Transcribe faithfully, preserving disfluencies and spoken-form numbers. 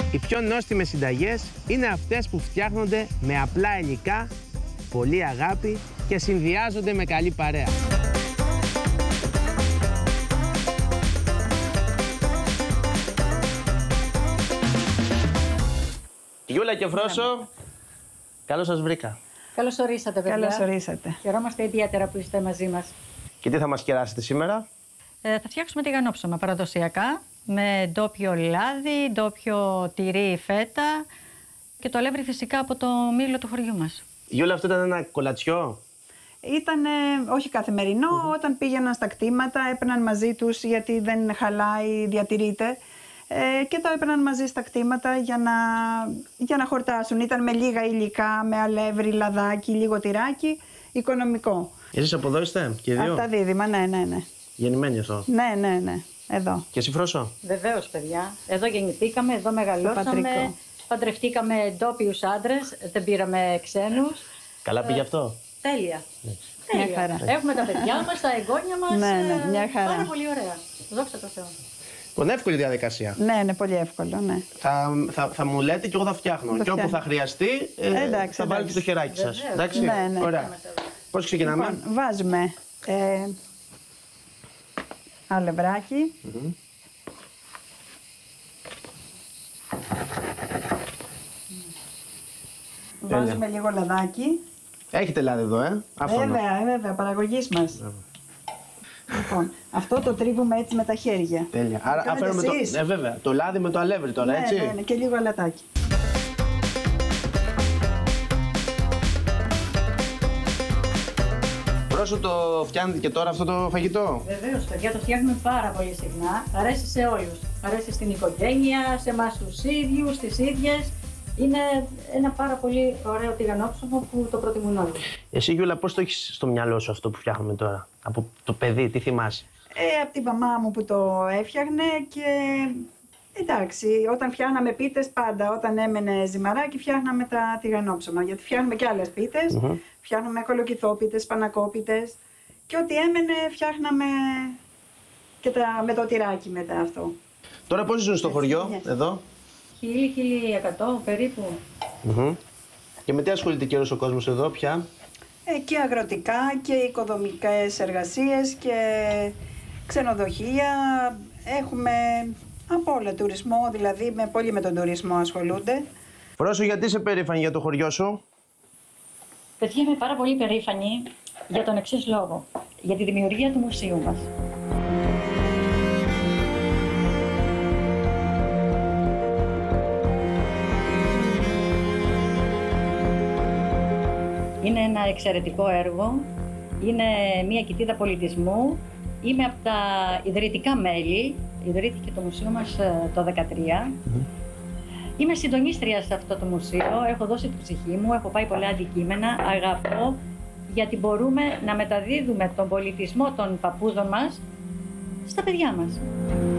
Οι πιο νόστιμες συνταγές είναι αυτές που φτιάχνονται με απλά υλικά, πολύ αγάπη και συνδυάζονται με καλή παρέα. Γιούλα και Φρόσο, καλώς σας βρήκα. Καλώς ορίσατε, παιδιά. Καλώς ορίσατε. Χαιρόμαστε ιδιαίτερα που είστε μαζί μας. Και τι θα μας κεράσετε σήμερα? Ε, θα φτιάξουμε τηγανόψωμα παραδοσιακά, με ντόπιο λάδι, ντόπιο τυρί, φέτα και το αλεύρι φυσικά από το μήλο του χωριού μας. Γιούλα, αυτό ήταν ένα κολατσιό? Ήταν όχι καθημερινό, mm-hmm. όταν πήγαιναν στα κτήματα έπαιρναν μαζί τους γιατί δεν χαλάει, διατηρείται. Ε, και το έπαιρναν μαζί στα κτήματα για να, για να χορτάσουν. Ήταν με λίγα υλικά, με αλεύρι, λαδάκι, λίγο τυράκι, οικονομικό. Εσείς από εδώ είστε και οι δύο? Από τα δίδυμα, ναι, ναι, ναι. Γεννημένοι εδώ? Ναι, ναι, ναι, εδώ. Και εσύ, Φρόσο? Βεβαίως, παιδιά. Εδώ γεννηθήκαμε, εδώ μεγαλώσαμε, παντρευτήκαμε ντόπιους άντρες, δεν πήραμε ξένους. Καλά πήγε ε, αυτό? Τέλεια. Ναι. Τέλεια. Μια χαρά. Έχουμε τα παιδιά μας, τα εγγόνια μας. Ναι, ναι, μια χαρά. Πάρα πολύ ωραία. Δόξα τω Θεώ. Είναι εύκολη διαδικασία. Ναι, είναι πολύ εύκολο, ναι. Θα, θα, θα μου λέτε και εγώ θα φτιάχνω. Το και όπου θα χρειαστεί, ε, εντάξει, θα βάλετε το χεράκι σας. Εντάξει. Ναι, ναι. Ωραία. Πώς ξεκινάμε? Λοιπόν, βάζουμε ε, αλευράκι. Mm-hmm. Βάζουμε λίγο λαδάκι. Έχετε λάδι εδώ, ε? Άφωνο. Βέβαια, βέβαια, παραγωγής μας. Βέβαια. Λοιπόν, αυτό το τρίβουμε έτσι με τα χέρια. Τέλεια. Άρα αφαίρουμε το, ε, βέβαια, το λάδι με το αλεύρι τώρα, ναι, έτσι. Ναι, ναι, και λίγο αλατάκι. Φρόσο, το φτιάχνετε και τώρα αυτό το φαγητό? Βεβαίως, παιδιά, το φτιάχνουμε πάρα πολύ συχνά. Αρέσει σε όλους. Αρέσει στην οικογένεια, σε εμάς τους ίδιους, στις ίδιες. Είναι ένα πάρα πολύ ωραίο τηγανόψωμο που το προτιμούν όλοι. Εσύ, Γιούλα, πώς το έχεις στο μυαλό σου αυτό που φτιάχνουμε τώρα? Από το παιδί, τι θυμάσαι? Ε, από την μαμά μου που το έφτιαχνε και εντάξει, όταν φτιάχναμε πίτες πάντα, όταν έμενε ζυμαράκι φτιάχναμε τα τηγανόψωμα. Γιατί φτιάχνουμε και άλλες πίτες, mm-hmm. φτιάχνουμε κολοκυθόπιτες, πανακόπιτες και ό,τι έμενε φτιάχναμε και τα, με το τυράκι μετά αυτό. Τώρα πώς ζουν στο Έτσι, χωριό, yes. εδώ? Χίλια, χίλια εκατό περίπου. Mm-hmm. Και με τι ασχολείται και όλος ο κόσμος εδώ πια? Ε, και αγροτικά και οικοδομικές εργασίες και ξενοδοχεία. Έχουμε από όλα τουρισμό, δηλαδή με, πολύ με τον τουρισμό ασχολούνται. Φρόσο, γιατί είσαι περήφανη για το χωριό σου? Παιδιά, είμαι πάρα πολύ περήφανη για τον εξής λόγο. Για τη δημιουργία του μουσείου μας. Είναι ένα εξαιρετικό έργο, είναι μια κοιτίδα πολιτισμού. Είμαι από τα ιδρυτικά μέλη, ιδρύθηκε το μουσείο μας το δύο χιλιάδες δεκατρία. Mm-hmm. Είμαι συντονίστρια σε αυτό το μουσείο, έχω δώσει την ψυχή μου, έχω πάει πολλά αντικείμενα, αγαπώ, γιατί μπορούμε να μεταδίδουμε τον πολιτισμό των παππούδων μας στα παιδιά μας.